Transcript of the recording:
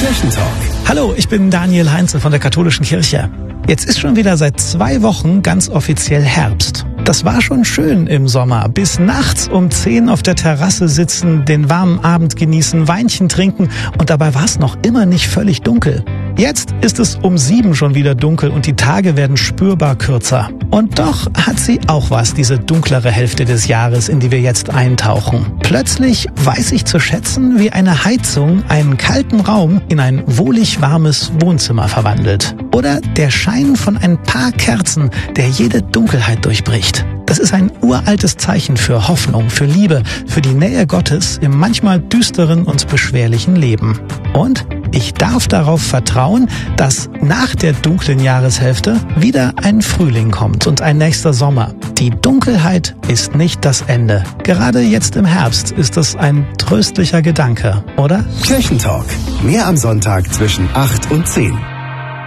Kirchentalk. Hallo, ich bin Daniel Heinze von der Katholischen Kirche. Jetzt ist schon wieder seit 2 Wochen ganz offiziell Herbst. Das war schon schön im Sommer. Bis nachts um 10 auf der Terrasse sitzen, den warmen Abend genießen, Weinchen trinken und dabei war es noch immer nicht völlig dunkel. Jetzt ist es um 7 schon wieder dunkel und die Tage werden spürbar kürzer. Und doch hat sie auch was, diese dunklere Hälfte des Jahres, in die wir jetzt eintauchen. Plötzlich weiß ich zu schätzen, wie eine Heizung einen kalten Raum in ein wohlig warmes Wohnzimmer verwandelt. Oder der Schein von ein paar Kerzen, der jede Dunkelheit durchbricht. Das ist ein uraltes Zeichen für Hoffnung, für Liebe, für die Nähe Gottes im manchmal düsteren und beschwerlichen Leben. Und ich darf darauf vertrauen, dass nach der dunklen Jahreshälfte wieder ein Frühling kommt und ein nächster Sommer. Die Dunkelheit ist nicht das Ende. Gerade jetzt im Herbst ist es ein tröstlicher Gedanke, oder? Kirchentalk. Mehr am Sonntag zwischen 8 und 10.